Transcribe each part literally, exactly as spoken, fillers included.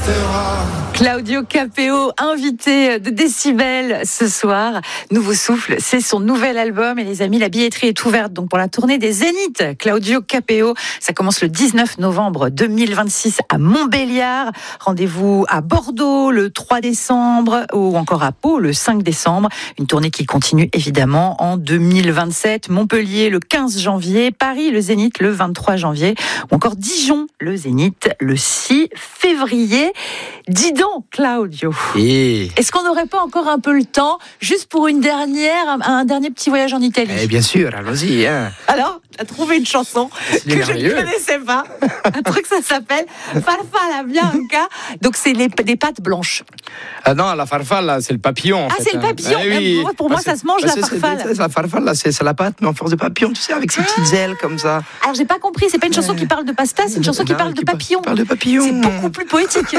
restera. Claudio Capéo, invité de Décibel ce soir. Nouveau souffle, c'est son nouvel album. Et les amis, la billetterie est ouverte donc pour la tournée des Zéniths. Claudio Capéo, ça commence le dix-neuf novembre deux mille vingt-six à Montbéliard. Rendez-vous à Bordeaux le trois décembre ou encore à Pau le cinq décembre. Une tournée qui continue évidemment en deux mille vingt-sept. Montpellier le quinze janvier, Paris le Zénith le vingt-trois janvier ou encore Dijon le Zénith le six février. Dis donc, Claudio, Et... est-ce qu'on n'aurait pas encore un peu le temps, juste pour une dernière, un, un dernier petit voyage en Italie? Eh bien sûr, allons-y. Hein. Alors, tu as trouvé une chanson C'est que je ne merveilleux. connaissais pas. Un truc, ça s'appelle Farfalla Bianca. Donc, c'est les, des pâtes blanches. Ah non, la farfalla, c'est le papillon. En Ah, fait, c'est le hein. papillon. Eh oui. Moi, pour moi, ça se mange, bah, la c'est- farfalle. c'est- c'est- La farfalla, c'est c'est la pâte, mais en force de papillon, tu sais, avec ses petites ailes comme ça. Alors, j'ai pas compris. C'est pas une chanson qui parle de pasta, c'est une chanson qui Non, parle de par- papillon. parle de papillon. C'est beaucoup plus poétique.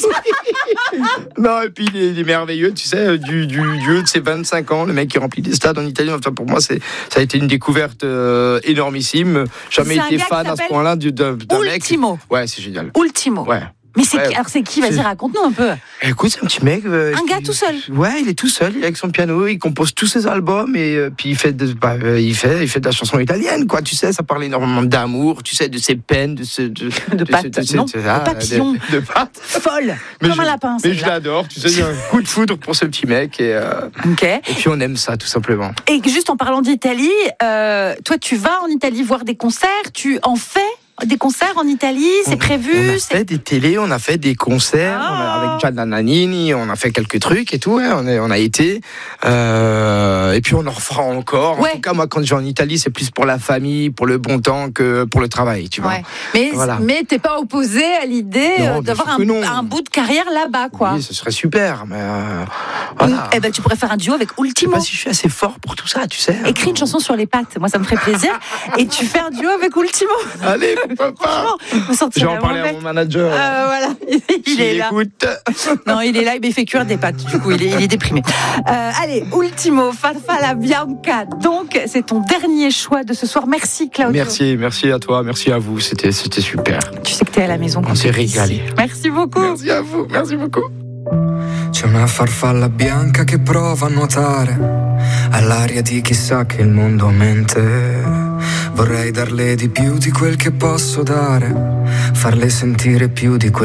Non, et puis il est, il est merveilleux, tu sais, du, du, du haut de ses vingt-cinq ans, le mec qui remplit des stades en Italie. Enfin, pour moi, c'est, ça a été une découverte euh, énormissime. Jamais C'est un été gars qui fan à ce s'appelle point-là du- d'un, d'un mec. Ultimo. Ouais, c'est génial. Ultimo. Ouais. Mais c'est Ouais. qui, alors c'est qui? Vas-y, C'est- raconte-nous un peu. Écoute, c'est un petit mec. euh, Un gars qui- tout seul. Ouais, il est tout seul, il est avec son piano, il compose tous ses albums et euh, puis il fait, de, bah, euh, il fait, il fait de la chanson italienne, quoi. Tu sais, ça parle énormément d'amour, tu sais, de ses peines, de ce, de, De pâtes, ce- ce- non, ce- de ah, papillons. de, de pâtes. Folle. Mais Comme je- un lapin. Mais je celle-là. l'adore, tu sais, j'ai un coup de foudre pour ce petit mec et, euh, Ok. et puis on aime ça, tout simplement. Et juste en parlant d'Italie, euh, toi, tu vas en Italie voir des concerts, tu en fais des concerts en Italie, c'est On- prévu. On a c'est- fait des télés, on a fait des concerts Ah. on a- avec Gianna Nannini, on a fait quelques trucs et tout. Ouais, on, est, on a été. Euh, et puis on en refera encore. Ouais. En tout cas, moi, quand je vais en Italie, c'est plus pour la famille, pour le bon temps que pour le travail, tu vois. Ouais. Mais, Voilà. mais t'es pas opposé à l'idée Non, euh, bien d'avoir sûr un, que non. un bout de carrière là-bas, quoi. Oui, ce serait super. Mais euh, voilà. Eh ben, tu pourrais faire un duo avec Je sais Ultimo. pas si je suis assez fort pour tout ça, tu sais. Écris une chanson sur les pattes, moi ça me ferait plaisir. Et tu fais un duo avec Ultimo. Allez, pourquoi pas. Franchement, je me sentirais Je vais en parler vraiment à mon manager. bête. Euh, voilà, il S'il est là. écoute. Non, il est là, mais il fait cuire des pâtes. Du coup, il est, il est déprimé. Euh, allez, Ultimo, Farfalla Bianca. Donc, c'est ton dernier choix de ce soir. Merci, Claudio. Merci, merci à toi, merci à vous. C'était, c'était super. Tu sais que t'es à la maison. quand On s'est t'es ici. régalé. Merci beaucoup. Merci à vous, merci beaucoup. C'è una farfalla bianca che prova a nuotare all'aria di chissà che il mondo mente. Vorrei darle di più di quel che posso dare, farle sentire più di quel